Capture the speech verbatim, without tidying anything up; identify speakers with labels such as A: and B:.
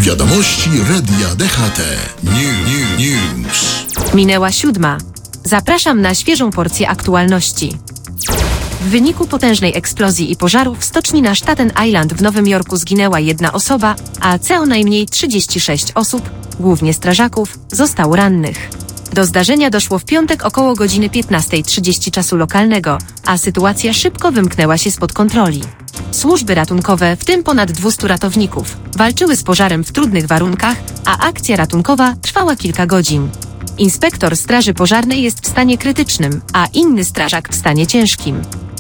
A: Wiadomości Radia D H T. New, new, news.
B: Minęła siódma. Zapraszam na świeżą porcję aktualności. W wyniku potężnej eksplozji i pożaru w stoczni na Staten Island w Nowym Jorku zginęła jedna osoba, a co najmniej trzydzieści sześć osób, głównie strażaków, zostało rannych. Do zdarzenia doszło w piątek około godziny piętnastej trzydzieści czasu lokalnego, a sytuacja szybko wymknęła się spod kontroli. Służby ratunkowe, w tym ponad dwustu ratowników, walczyły z pożarem w trudnych warunkach, a akcja ratunkowa trwała kilka godzin. Inspektor Straży Pożarnej jest w stanie krytycznym, a inny strażak w stanie ciężkim.